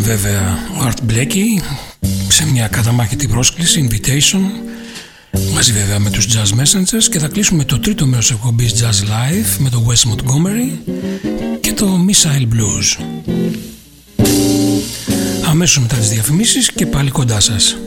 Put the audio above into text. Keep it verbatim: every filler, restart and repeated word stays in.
βέβαια ο Art Blakey σε μια καταμάχητη πρόσκληση, invitation, μαζί βέβαια με τους Jazz Messengers, και θα κλείσουμε το τρίτο μέρος εκπομπής Jazz Live με το Wes Montgomery και το Missile Blues. Αμέσως μετά τις διαφημίσεις και πάλι κοντά σας.